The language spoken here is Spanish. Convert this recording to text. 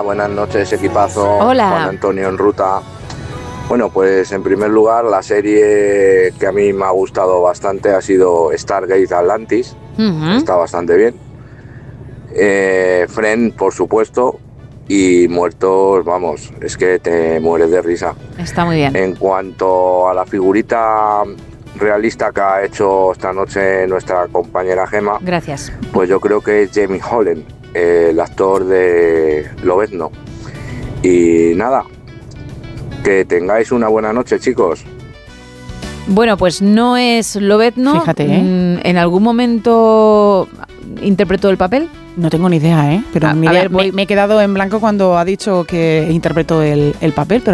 buenas noches, equipazo. Hola. Juan Antonio en ruta. Bueno, pues en primer lugar, la serie que a mí me ha gustado bastante ha sido Stargate Atlantis. Está bastante bien. Friends, por supuesto. Y Muertos, vamos, es que te mueres de risa. Está muy bien. En cuanto a la figurita realista que ha hecho esta noche nuestra compañera Gema, Gracias. pues yo creo que es Jamie Holland, el actor de Lobezno. Y nada, que tengáis una buena noche, chicos. Bueno, pues no es Lobezno. Fíjate, ¿eh? ¿En algún momento interpretó el papel? No tengo ni idea, ¿eh? Pero A mira, ver, me he quedado en blanco cuando ha dicho que interpretó el papel, pero